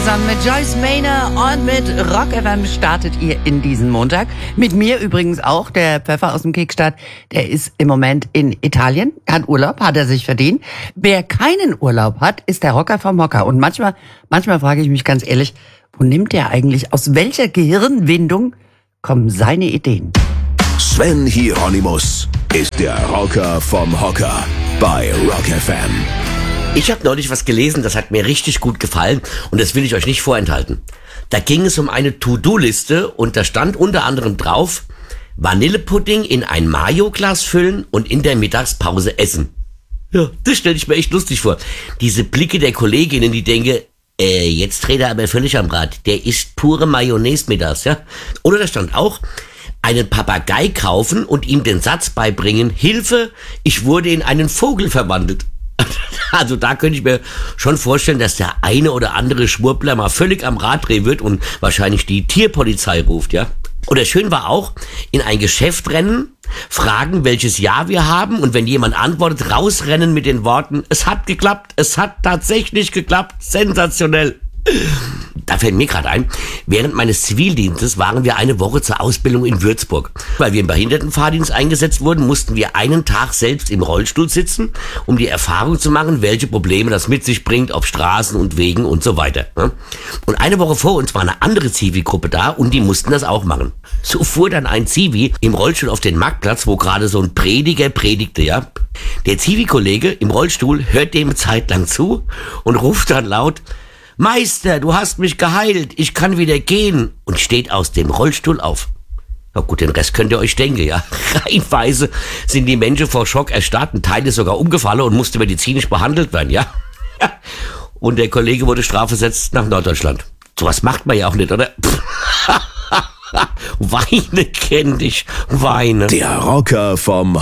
zusammen mit Joyce Maynor und mit Rock FM startet ihr in diesen Montag. Mit mir übrigens auch, der Pfeffer aus dem Kickstart, der ist im Moment in Italien, hat Urlaub, hat er sich verdient. Wer keinen Urlaub hat, ist der Rocker vom Hocker. Und manchmal frage ich mich ganz ehrlich, wo nimmt der eigentlich, aus welcher Gehirnwindung kommen seine Ideen? Sven Hieronymus ist der Rocker vom Hocker bei Rock FM. Ich habe neulich was gelesen, das hat mir richtig gut gefallen und das will ich euch nicht vorenthalten. Da ging es um eine To-Do-Liste und da stand unter anderem drauf, Vanillepudding in ein Mayo-Glas füllen und in der Mittagspause essen. Ja, das stelle ich mir echt lustig vor. Diese Blicke der Kolleginnen, die denken, jetzt dreht er aber völlig am Rad. Der isst pure Mayonnaise mittags, ja. Oder da stand auch, einen Papagei kaufen und ihm den Satz beibringen, Hilfe, ich wurde in einen Vogel verwandelt. Also da könnte ich mir schon vorstellen, dass der eine oder andere Schwurbler mal völlig am Rad drehen wird und wahrscheinlich die Tierpolizei ruft, ja. Oder schön war auch, in ein Geschäft rennen, fragen, welches Jahr wir haben und wenn jemand antwortet, rausrennen mit den Worten, es hat geklappt, es hat tatsächlich geklappt, sensationell. Da fällt mir gerade ein, während meines Zivildienstes waren wir eine Woche zur Ausbildung in Würzburg. Weil wir im Behindertenfahrdienst eingesetzt wurden, mussten wir einen Tag selbst im Rollstuhl sitzen, um die Erfahrung zu machen, welche Probleme das mit sich bringt, auf Straßen und Wegen und so weiter. Und eine Woche vor uns war eine andere Zivi-Gruppe da und die mussten das auch machen. So fuhr dann ein Zivi im Rollstuhl auf den Marktplatz, wo gerade so ein Prediger predigte, ja. Der Zivi-Kollege im Rollstuhl hört dem zeitlang zu und ruft dann laut, Meister, du hast mich geheilt, ich kann wieder gehen und steht aus dem Rollstuhl auf. Na gut, den Rest könnt ihr euch denken, ja. Reihenweise sind die Menschen vor Schock erstarrt, ein Teil ist sogar umgefallen und musste medizinisch behandelt werden, ja. Und der Kollege wurde strafversetzt nach Norddeutschland. Sowas macht man ja auch nicht, oder? Weine kenn dich, weine. Der Rocker vom